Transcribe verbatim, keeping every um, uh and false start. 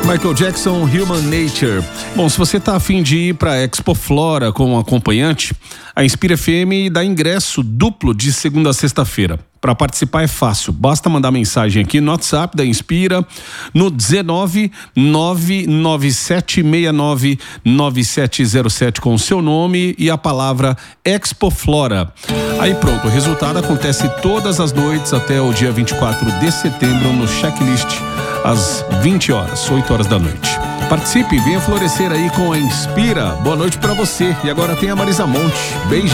Michael Jackson, Human Nature. Bom, se você tá afim de ir pra Expo Flora com um acompanhante, a Inspira F M dá ingresso duplo de segunda a sexta-feira. Para participar é fácil, basta mandar mensagem aqui no WhatsApp da Inspira no dezenove, nove nove sete seis nove, nove sete zero sete com o seu nome e a palavra Expo Flora. Aí pronto, o resultado acontece todas as noites até o dia vinte e quatro de setembro no Checklist, às vinte horas, oito horas da noite. Participe, venha florescer aí com a Inspira. Boa noite para você. E agora tem a Marisa Monte. Beijo.